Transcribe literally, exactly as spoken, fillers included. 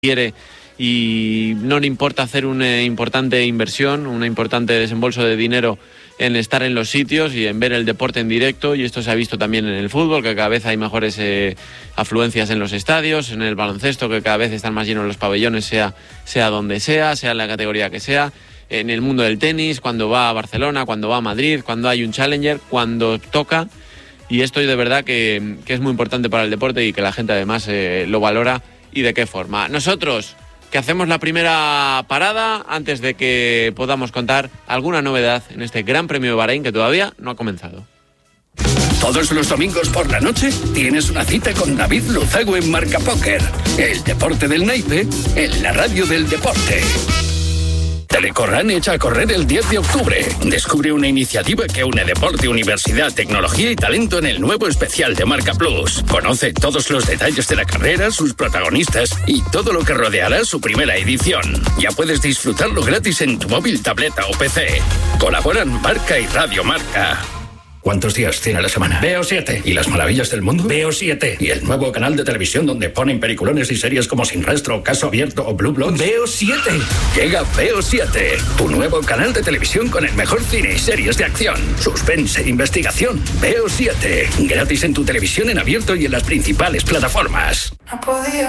quiere y no le importa hacer una importante inversión, un importante desembolso de dinero en estar en los sitios y en ver el deporte en directo, y esto se ha visto también en el fútbol, que cada vez hay mejores eh, afluencias en los estadios, en el baloncesto, que cada vez están más llenos los pabellones, sea, sea donde sea, sea en la categoría que sea, en el mundo del tenis, cuando va a Barcelona, cuando va a Madrid, cuando hay un Challenger, cuando toca, y esto de verdad que, que es muy importante para el deporte y que la gente además eh, lo valora. ¿Y de qué forma? Nosotros, que hacemos la primera parada antes de que podamos contar alguna novedad en este Gran Premio de Bahrein que todavía no ha comenzado. Todos los domingos por la noche tienes una cita con David Luzago en Marca Póker. El deporte del naipe en la radio del deporte. Telecorran echa a correr el diez de octubre. Descubre una iniciativa que une deporte, universidad, tecnología y talento en el nuevo especial de Marca Plus. Conoce todos los detalles de la carrera, sus protagonistas y todo lo que rodeará su primera edición. Ya puedes disfrutarlo gratis en tu móvil, tableta o P C. Colaboran Marca y Radio Marca. ¿Cuántos días tiene la semana? Veo siete. ¿Y las maravillas del mundo? Veo siete. ¿Y el nuevo canal de televisión donde ponen peliculones y series como Sin Rastro, Caso Abierto o Blue Bloods? Veo siete. Llega Veo siete, tu nuevo canal de televisión con el mejor cine y series de acción, suspense, investigación. Veo siete. Gratis en tu televisión en abierto y en las principales plataformas. No podía.